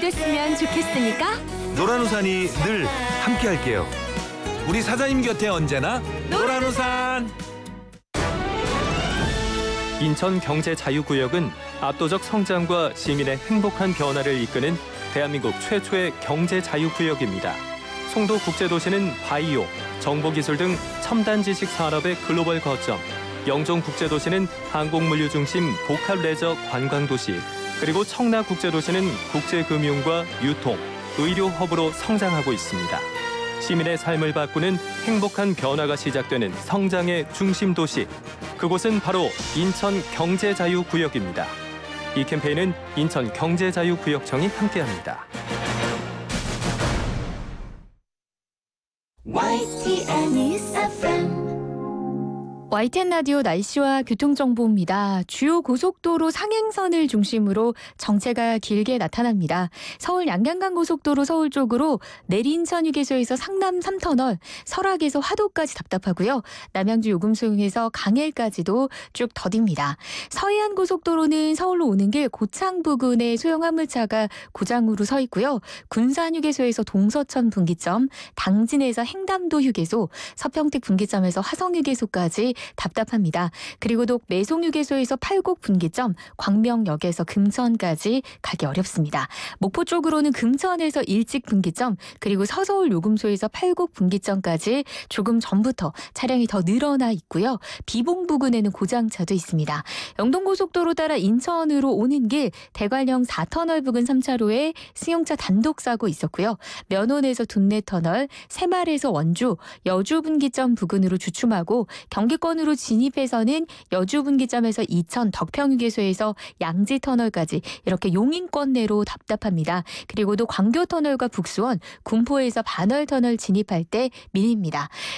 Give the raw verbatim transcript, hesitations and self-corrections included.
그랬으면 좋겠으니까 노란 우산이 늘 함께할게요. 우리 사장님 곁에 언제나 노란 우산. 인천경제자유구역은 압도적 성장과 시민의 행복한 변화를 이끄는 대한민국 최초의 경제자유구역입니다. 송도국제도시는 바이오, 정보기술 등 첨단 지식 산업의 글로벌 거점, 영종국제도시는 항공물류 중심 복합레저 관광도시, 그리고 청라국제도시는 국제금융과 유통, 의료 허브로 성장하고 있습니다. 시민의 삶을 바꾸는 행복한 변화가 시작되는 성장의 중심 도시. 그곳은 바로 인천경제자유구역입니다. 이 캠페인은 인천경제자유구역청이 함께합니다. 와이티엔 News 에프엠 와이티엔 라디오 날씨와 교통정보입니다. 주요 고속도로 상행선을 중심으로 정체가 길게 나타납니다. 서울 양양간 고속도로 서울 쪽으로 내린천 휴게소에서 상남 삼 터널, 설악에서 화도까지 답답하고요. 남양주 요금소용에서 강일까지도 쭉 더딥니다. 서해안 고속도로는 서울로 오는 길 고창 부근에 소형 화물차가 고장으로 서 있고요. 군산 휴게소에서 동서천 분기점, 당진에서 행담도 휴게소, 서평택 분기점에서 화성 휴게소까지 답답합니다. 그리고 또 매송휴게소에서 팔곡 분기점, 광명역에서 금천까지 가기 어렵습니다. 목포 쪽으로는 금천에서 일찍 분기점, 그리고 서서울 요금소에서 팔곡 분기점까지 조금 전부터 차량이 더 늘어나 있고요. 비봉 부근에는 고장차도 있습니다. 영동고속도로 따라 인천으로 오는 길 대관령 사 터널 부근 삼 차로에 승용차 단독 사고 있었고요. 면원에서 둔내터널, 새말에서 원주, 여주 분기점 부근으로 주춤하고 경기권 으로 진입해서는 여주 분기점에서 이천 덕평휴게소에서 양지터널까지 이렇게 용인권 내로 답답합니다. 그리고 또 광교터널과 북수원, 군포에서 반월터널 진입할 때 밀립니다.